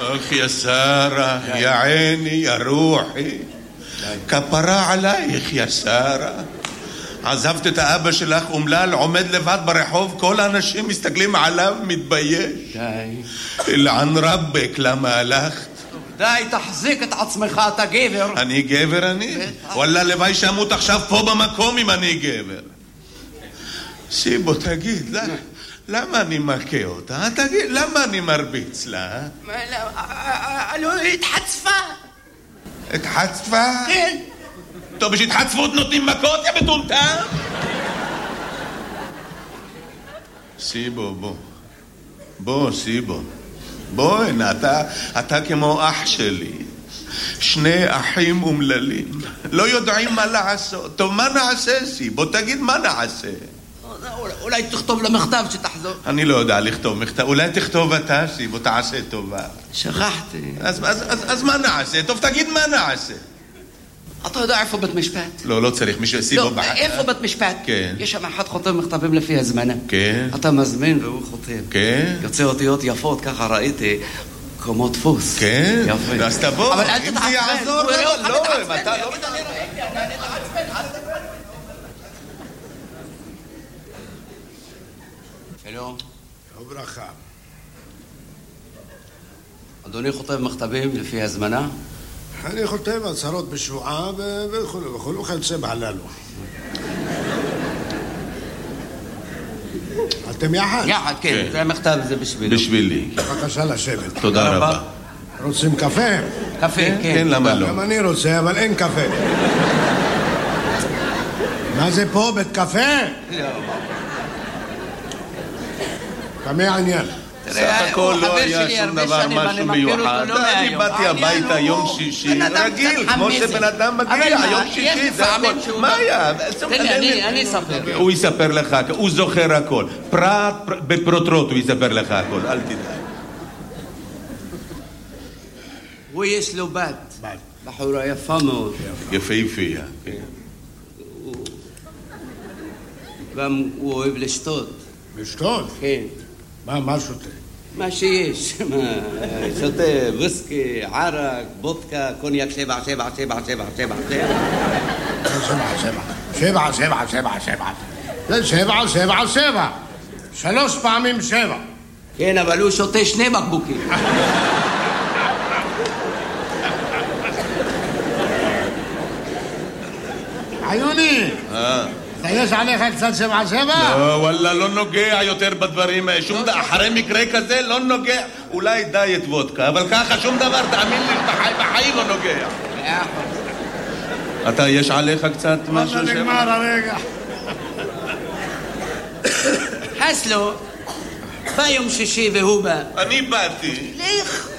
אך יא שרה, יא עיני, יא רוחי, כפרה עלייך יא שרה. עזבת את האבא שלך אומלל, עומד לבד ברחוב, כל האנשים מסתכלים עליו, מתבייש. די. אלען רבק, למה הלכת? די, תחזיק את עצמך, אתה גבר. אני גבר אני? וואלה, לוואי שמות עכשיו פה במקום אם אני גבר. שיבו, תגיד, למה אני מכה אותה? תגיד, למה אני מרביץ לה? לא, התחצפה. התחצפה? כן. טוב, בשהתחצפות נותנים מכות, יא מטומטם? סיבו, בוא, סיבו. בוא, הנה, אתה כמו אח שלי. שני אחים אומללים. לא יודעים מה לעשות. טוב, מה נעשה, סיבו? תגיד מה נעשה. אולי תכתוב לו מכתב שתחזור. אני לא יודע לכתוב מכתב. אולי תכתוב אתה, סיבו, תעשה טובה. שכחתי. אז מה נעשה? טוב, תגיד מה נעשה. אתה יודע איפה בית משפט? לא צריך מישהו סיבו לא, איפה בית משפט? כן. יש שם אחד חותם מכתבים לפי הזמנה. כן. אתה מזמין והוא חותם. כן. יוצא אותיות יפות, ככה ראיתי, כמו דפוס. כן. יפה. אז תבוא, אבל אל אם תתעצבן. זה יעזור, לא, אם אתה לא... שלום. וברכה. אדוני חותם מכתבים לפי הזמנה? אני חותם הצהרות בשבועה וכו' וכיוצא בהללו. אתם יחד? יחד, כן. זה המכתב, זה בשבילי. בשבילי. בבקשה לשבת. תודה רבה. רוצים קפה? קפה, כן. כן, למה לא? גם אני רוצה, אבל אין קפה. מה זה פה? בית קפה? לא. כמה העניין? סך הכל לא היה שום דבר משהו מיוחד. אני באתי הביתה יום שישי, רגיל, כמו שבן אדם מגיע, יום שישי, זה הכל. מה היה? אני אספר. הוא יספר לך, הוא זוכר הכל. פרט בפרוטרוט הוא יספר לך הכל, אל תדאג. הוא יש לו בת. בחורה יפה מאוד. יפהפייה. גם הוא אוהב לשתות. לשתות? כן. מה שותה? מה שיש. שותה וויסקי, ערק, בודקה, קוניאק 7. 7. 3 פעמים 7. כן, אבל הוא שותה 2 בקבוקים. עיוני! יש עליך קצת 7. לא, וואלה, לא נוגע יותר בדברים. שום דבר, אחרי מקרה כזה לא נוגע. אולי דיאט וודקה, אבל ככה שום דבר, תאמין לי, בחיים לא נוגע. אתה, יש עליך קצת משהו? נגמר הרגע. חסלו, בא יום שישי והוא בא. אני באתי. לך.